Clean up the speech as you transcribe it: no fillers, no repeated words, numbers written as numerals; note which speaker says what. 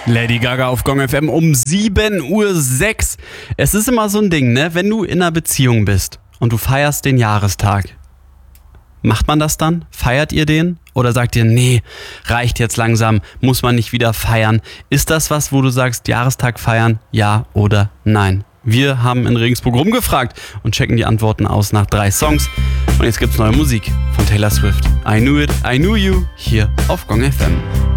Speaker 1: Lady Gaga auf Gong FM um 7:06 Uhr. Es ist immer so ein Ding, ne? Wenn du in einer Beziehung bist und du feierst den Jahrestag, macht man das dann? Feiert ihr den? Oder sagt ihr, nee, reicht jetzt langsam, muss man nicht wieder feiern? Ist das was, wo du sagst, Jahrestag feiern, ja oder nein? Wir haben in Regensburg rumgefragt und checken die Antworten aus nach 3 Songs. Und jetzt gibt's neue Musik von Taylor Swift. I Knew It, I Knew You, hier auf Gong FM.